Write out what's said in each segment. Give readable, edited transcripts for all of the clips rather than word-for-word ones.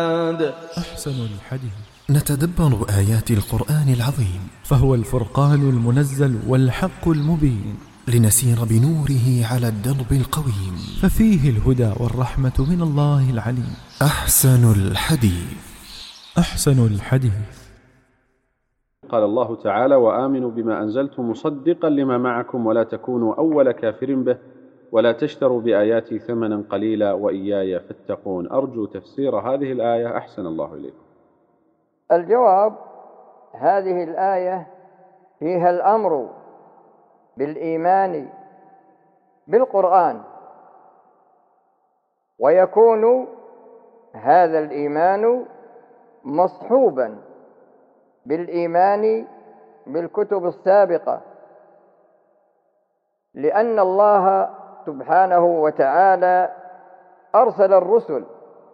أحسن الحديث. نتدبر آيات القرآن العظيم، فهو الفرقان المنزل والحق المبين، لنسير بنوره على الدرب القويم، ففيه الهدى والرحمة من الله العليم. أحسن الحديث. أحسن الحديث. قال الله تعالى: وآمنوا بما أنزلت مصدقا لما معكم ولا تكونوا أول كافر به ولا تشتروا بآياتي ثمنا قليلا وإياي فاتقون. أرجو تفسير هذه الآية أحسن الله إليكم. الجواب: هذه الآية فيها الأمر بالإيمان بالقرآن، ويكون هذا الإيمان مصحوبا بالإيمان بالكتب السابقة، لأن الله سبحانه وتعالى أرسل الرسل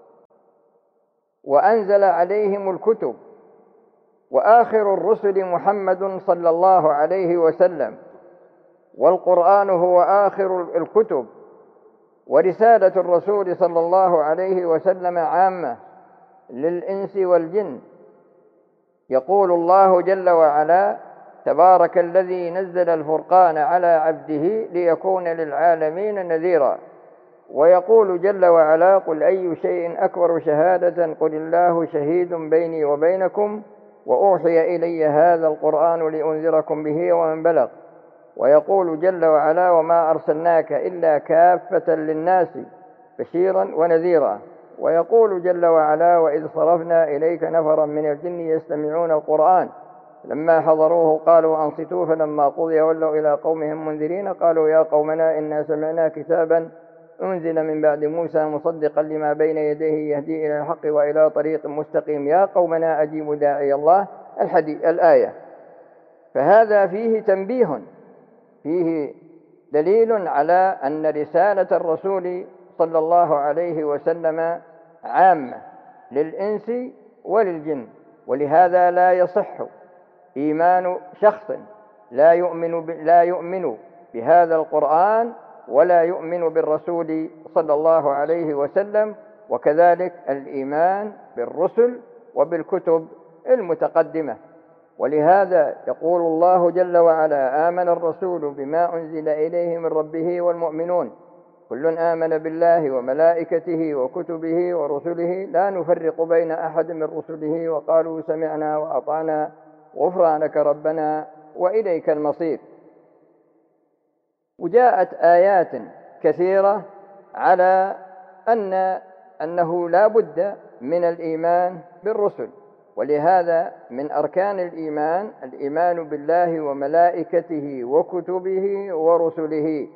وأنزل عليهم الكتب، وآخر الرسل محمد صلى الله عليه وسلم، والقرآن هو آخر الكتب، ورسالة الرسول صلى الله عليه وسلم عامة للإنس والجن. يقول الله جل وعلا: تبارك الذي نزل الفرقان على عبده ليكون للعالمين نذيرا. ويقول جل وعلا: قل أي شيء أكبر شهادة قل الله شهيد بيني وبينكم وأوحي إلي هذا القرآن لأنذركم به ومن بلغ. ويقول جل وعلا: وما أرسلناك إلا كافة للناس بشيرا ونذيرا. ويقول جل وعلا: وإذ صرفنا إليك نفرا من الجن يستمعون القرآن لما حضروه قالوا أنصتوا فلما قضي ولوا إلى قومهم منذرين قالوا يا قومنا إنا سمعنا كتابا أنزل من بعد موسى مصدقا لما بين يديه يهدي إلى الحق وإلى طريق مستقيم يا قومنا أجيبوا داعي الله. الآية. فهذا فيه تنبيه، فيه دليل على أن رسالة الرسول صلى الله عليه وسلم عامة للإنس وللجن، ولهذا لا يصح إيمان شخص لا يؤمن بهذا القرآن ولا يؤمن بالرسول صلى الله عليه وسلم، وكذلك الإيمان بالرسل وبالكتب المتقدمة. ولهذا يقول الله جل وعلا: آمن الرسول بما أنزل إليه من ربه والمؤمنون كل آمن بالله وملائكته وكتبه ورسله لا نفرق بين أحد من رسله وقالوا سمعنا وأطعنا غفرانك ربنا وإليك المصير. وجاءت آيات كثيرة على أنه لا بد من الإيمان بالرسل، ولهذا من أركان الإيمان بالله وملائكته وكتبه ورسله.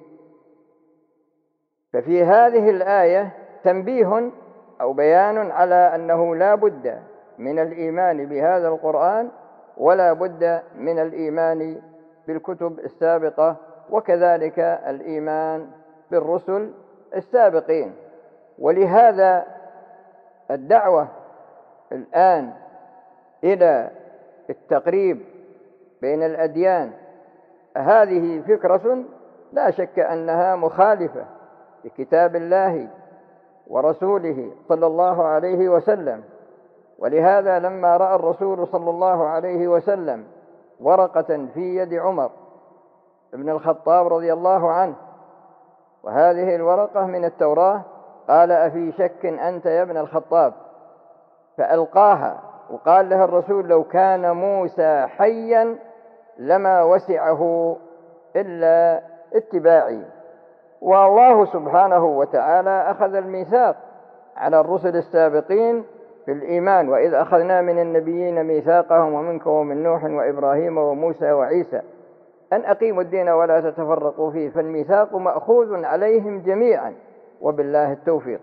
ففي هذه الآية تنبيه أو بيان على أنه لا بد من الإيمان بهذا القرآن ولا بد من الإيمان بالكتب السابقة، وكذلك الإيمان بالرسل السابقين. ولهذا الدعوة الآن إلى التقريب بين الأديان هذه فكرة لا شك أنها مخالفة لكتاب الله ورسوله صلى الله عليه وسلم. ولهذا لما رأى الرسول صلى الله عليه وسلم ورقة في يد عمر بن الخطاب رضي الله عنه، وهذه الورقة من التوراة، قال: أفي شك أنت يا ابن الخطاب؟ فألقاها، وقال له الرسول: لو كان موسى حيا لما وسعه إلا اتباعي. والله سبحانه وتعالى أخذ الميثاق على الرسل السابقين في الإيمان: وإذ أخذنا من النبيين ميثاقهم ومنك ومن نوح وإبراهيم وموسى وعيسى أن أقيموا الدين ولا تتفرقوا فيه. فالميثاق مأخوذ عليهم جميعا، وبالله التوفيق.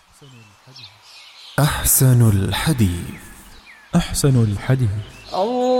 أحسن الحديث. أحسن الحديث.